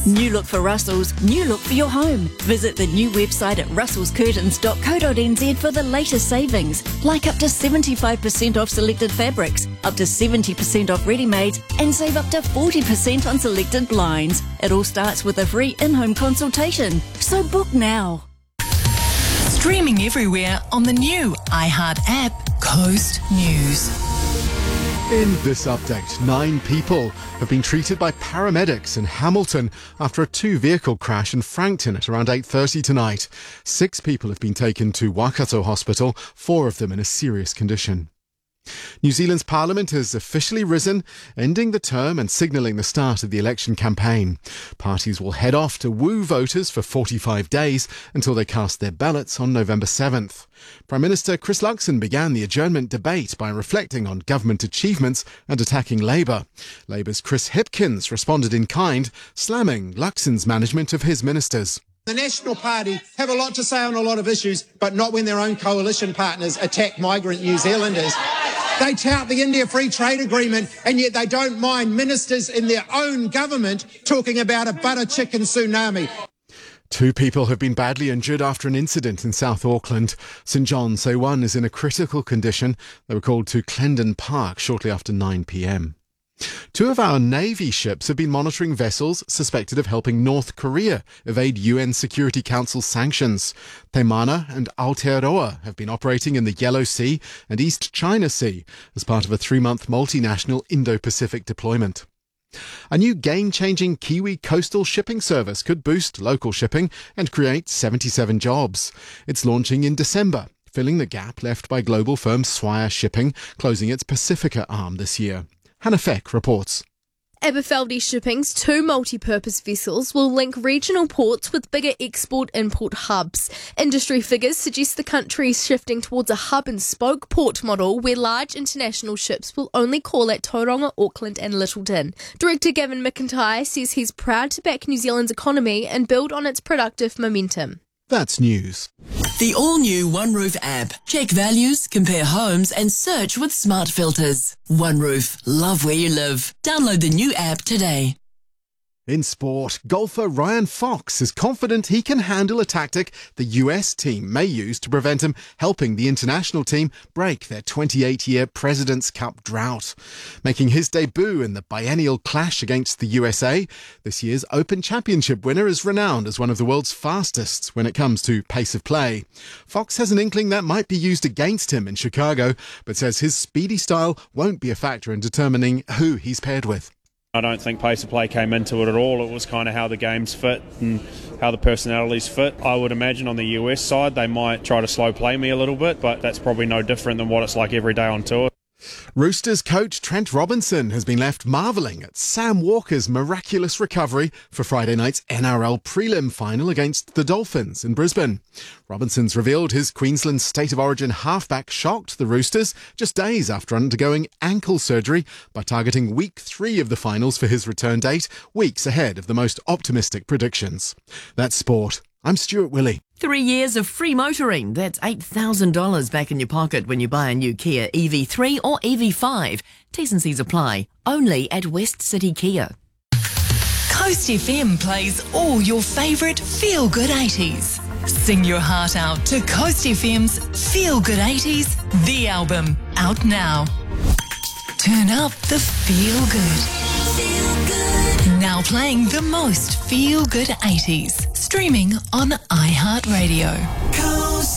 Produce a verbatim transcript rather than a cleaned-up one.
New look for Russell's, new look for your home. Visit the new website at russells curtains dot co dot n z for the latest savings, like up to seventy-five percent off selected fabrics, up to seventy percent off ready-mades, and save up to forty percent on selected blinds. It all starts with a free in-home consultation. So book now. Streaming everywhere on the new iHeart app, Coast News. In this update, nine people have been treated by paramedics in Hamilton after a two-vehicle crash in Frankton at around eight thirty tonight. Six people have been taken to Waikato Hospital, four of them in a serious condition. New Zealand's Parliament has officially risen, ending the term and signalling the start of the election campaign. Parties will head off to woo voters for forty-five days until they cast their ballots on November seventh. Prime Minister Chris Luxon began the adjournment debate by reflecting on government achievements and attacking Labour. Labour's Chris Hipkins responded in kind, slamming Luxon's management of his ministers. The National Party have a lot to say on a lot of issues, but not when their own coalition partners attack migrant New Zealanders. They tout the India Free Trade Agreement, and yet they don't mind ministers in their own government talking about a butter chicken tsunami. Two people have been badly injured after an incident in South Auckland. St John's say one is in a critical condition. They were called to Clendon Park shortly after nine p m. Two of our Navy ships have been monitoring vessels suspected of helping North Korea evade U N Security Council sanctions. Te Mana and Aotearoa have been operating in the Yellow Sea and East China Sea as part of a three-month multinational Indo-Pacific deployment. A new game-changing Kiwi coastal shipping service could boost local shipping and create seventy-seven jobs. It's launching in December, filling the gap left by global firm Swire Shipping, closing its Pacifica arm this year. Hannah Feck reports. Aberfeldy Shipping's two multi-purpose vessels will link regional ports with bigger export-import hubs. Industry figures suggest the country is shifting towards a hub-and-spoke port model where large international ships will only call at Tauranga, Auckland and Lyttelton. Director Gavin McIntyre says he's proud to back New Zealand's economy and build on its productive momentum. That's news. The all-new OneRoof app. Check values, compare homes and search with smart filters. OneRoof. Love where you live. Download the new app today. In sport, golfer Ryan Fox is confident he can handle a tactic the U S team may use to prevent him helping the international team break their twenty-eight year President's Cup drought. Making his debut in the biennial clash against the U S A, this year's Open Championship winner is renowned as one of the world's fastest when it comes to pace of play. Fox has an inkling that might be used against him in Chicago, but says his speedy style won't be a factor in determining who he's paired with. I don't think pace of play came into it at all. It was kind of how the games fit and how the personalities fit. I would imagine on the U S side they might try to slow play me a little bit, but that's probably no different than what it's like every day on tour. Roosters coach Trent Robinson has been left marvelling at Sam Walker's miraculous recovery for Friday night's N R L prelim final against the Dolphins in Brisbane. Robinson's revealed his Queensland State of Origin halfback shocked the Roosters just days after undergoing ankle surgery by targeting week three of the finals for his return date, weeks ahead of the most optimistic predictions. That's sport. I'm Stuart Willey. Three years of free motoring. That's eight thousand dollars back in your pocket when you buy a new Kia E V three or E V five. T's and C's apply. Only at West City Kia. Coast F M plays all your favourite feel-good eighties. Sing your heart out to Coast F M's Feel Good eighties, the album, out now. Turn up the feel good. Feel good. Now playing the most feel good eighties. Streaming on iHeartRadio. Coast